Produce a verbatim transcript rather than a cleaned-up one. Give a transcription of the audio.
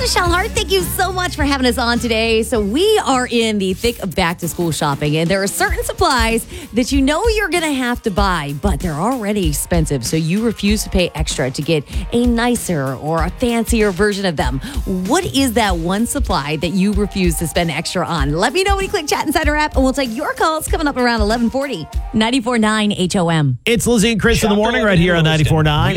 Michelle Hart, thank you so much for having us on today. So we are in the thick of back-to-school shopping, and there are certain supplies that you know you're going to have to buy, but they're already expensive, so you refuse to pay extra to get a nicer or a fancier version of them. What is that one supply that you refuse to spend extra on? Let me know when you click Chat Insider app, and we'll take your calls coming up around eleven forty. ninety-four point nine H O M. It's Lizzie and Chris in the morning right here on ninety-four point nine.